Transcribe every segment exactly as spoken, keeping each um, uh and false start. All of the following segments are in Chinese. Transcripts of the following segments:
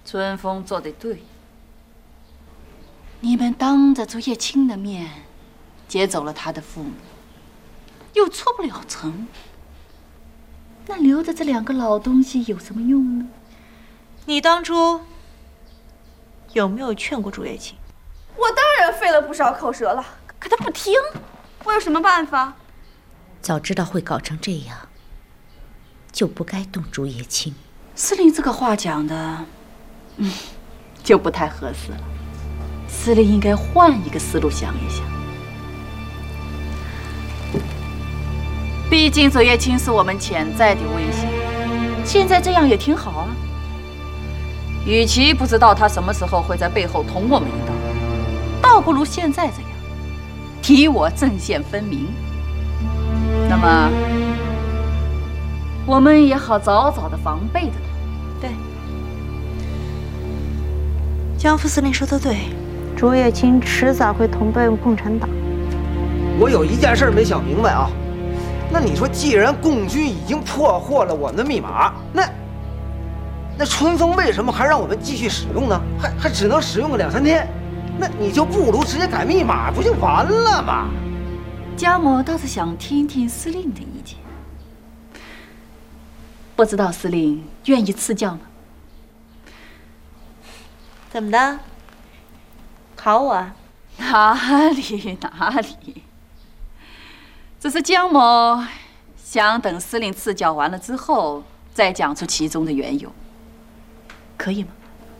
春风做得对，你们当着朱叶青的面接走了他的父母，又出不了城，那留着这两个老东西有什么用呢？ 你当初有没有劝过朱叶青？ 我当然费了不少口舌了，可他不听，我有什么办法？ 早知道会搞成这样，就不该动朱叶青。 司令这个话讲的，嗯，就不太合适了。司令应该换一个思路想一想。毕竟左叶青是我们潜在的威胁，现在这样也挺好啊。与其不知道他什么时候会在背后捅我们一刀，倒不如现在这样，敌我阵线分明。那么，我们也好早早的防备着他。 对，江副司令说的对，朱叶青迟早会同奔共产党。 我有一件事没想明白啊，那你说，既然共军已经破获了我们的密码，那那春风为什么还让我们继续使用呢？还还只能使用个两三天？那你就不如直接改密码，不就完了吗？ 江某倒是想听听司令的意见，不知道司令愿意赐教吗？ 怎么的？考我啊？ 哪里哪里，只是江某想等司令赐教完了之后，再讲出其中的缘由，可以吗？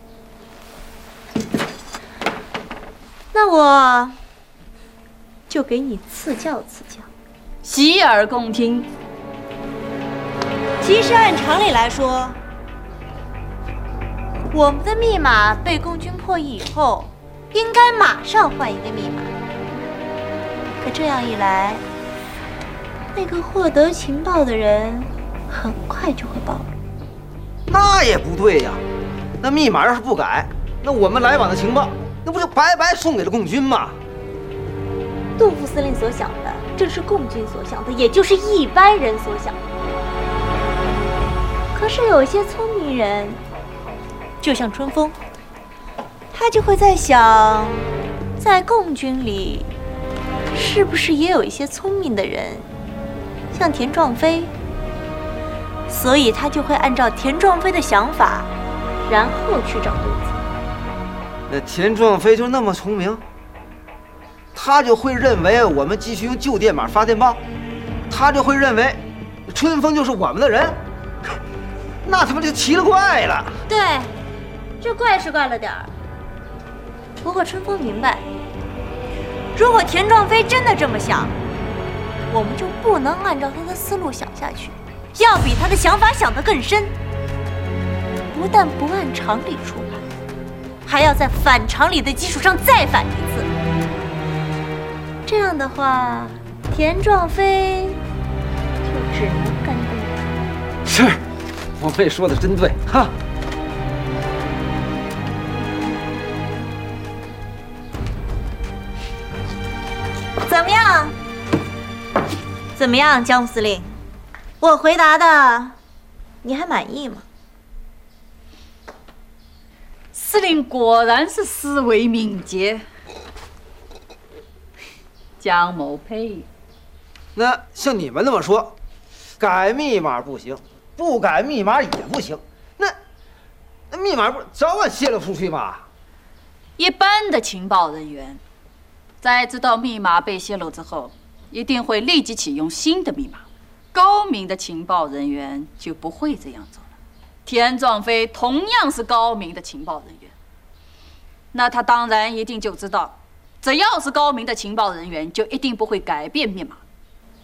那我就给你赐教赐教。 洗耳恭听。 其实按常理来说，我们的密码被共军破译以后，应该马上换一个密码。可这样一来，那个获得情报的人很快就会暴露。 那也不对呀，那密码要是不改，那我们来往的情报，那不就白白送给了共军吗？ 杜副司令所想的，正是共军所想的，也就是一般人所想的。可是有些聪明人，就像春风，他就会在想，在共军里，是不是也有一些聪明的人，像田壮飞？所以他就会按照田壮飞的想法，然后去找杜子。 那田壮飞就那么聪明，他就会认为我们继续用旧电码发电报，他就会认为春风就是我们的人，那他妈就奇了怪了。 对，这怪是怪了点儿。不过春风明白，如果田壮飞真的这么想，我们就不能按照他的思路想下去，要比他的想法想得更深。不但不按常理出牌，还要在反常理的基础上再反一次。这样的话，田壮飞就只能跟对。 是，我妹说的真对，哈。 怎么样？怎么样，江副司令？我回答的，你还满意吗？ 司令果然是思维敏捷，江某佩。 那像你们那么说，改密码不行，不改密码也不行，那那密码不早晚泄露出去吗？ 一般的情报人员，在知道密码被泄露之后，一定会立即启用新的密码。高明的情报人员就不会这样做了。田壮飞同样是高明的情报人员，那他当然一定就知道，只要是高明的情报人员，就一定不会改变密码。